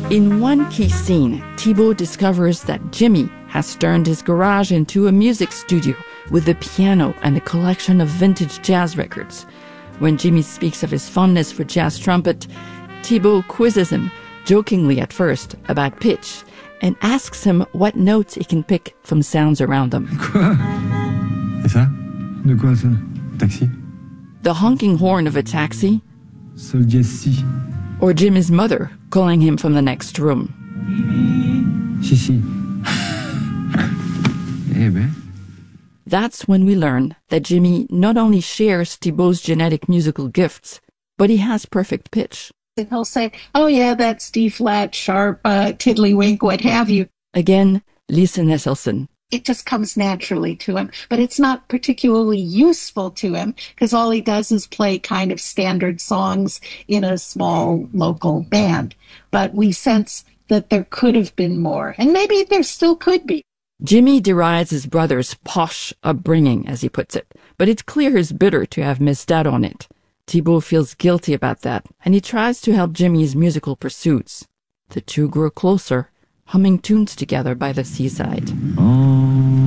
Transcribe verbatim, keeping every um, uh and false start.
In one key scene, Thibault discovers that Jimmy has turned his garage into a music studio with a piano and a collection of vintage jazz records. When Jimmy speaks of his fondness for jazz trumpet, Thibault quizzes him, jokingly at first, about pitch, and asks him what notes he can pick from sounds around him. Quoi? Et ça? De quoi ça? Taxi? The honking horn of a taxi, Sol dièse si. or Jimmy's mother calling him from the next room. Si, si. Eh ben. That's when we learn that Jimmy not only shares Thibault's genetic musical gifts, but he has perfect pitch. He'll say, oh yeah, that's D-flat, sharp, uh, tiddlywink, what have you. Again, Lisa Nesselson. It just comes naturally to him, but it's not particularly useful to him because all he does is play kind of standard songs in a small local band. But we sense that there could have been more, and maybe there still could be. Jimmy derides his brother's posh upbringing, as he puts it, but it's clear he's bitter to have missed out on it. Thibault feels guilty about that, and he tries to help Jimmy's musical pursuits. The two grow closer, humming tunes together by the seaside. Oh.